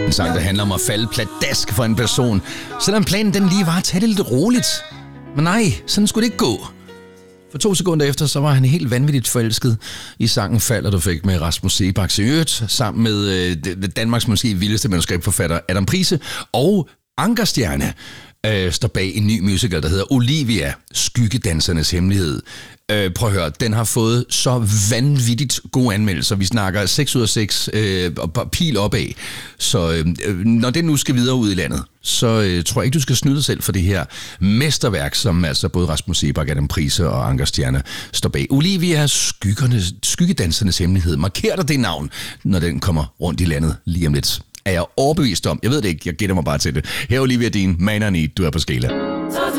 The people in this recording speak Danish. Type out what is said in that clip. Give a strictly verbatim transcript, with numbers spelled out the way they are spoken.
En sang, der handler om at falde pladask for en person, selvom planen den lige var at tage det lidt roligt. Men nej, sådan skulle det ikke gå. For to sekunder efter, så var han helt vanvittigt forelsket i sangen Falder, du fik med Rasmus Seebach i øvrigt, sammen med øh, Danmarks måske vildeste manuskriptforfatter Adam Price og Ankerstjerne. Øh, står bag en ny musical, der hedder Olivia, Skyggedansernes hemmelighed. Øh, prøv at høre, den har fået så vanvittigt gode anmeldelser. Vi snakker seks ud af seks øh, og pil opad. Så øh, når den nu skal videre ud i landet, så øh, tror jeg ikke, du skal snyde dig selv for det her mesterværk, som altså både Rasmus Seebach, Adam Price og Ankerstjerne står bag. Olivia, Skyggedansernes hemmelighed. Marker dig det navn, når den kommer rundt i landet lige om lidt. Er jeg overbevist om. Jeg ved det ikke, jeg gætter mig bare til det. Her er Olivia Dean, Man I Need, du er på Skala.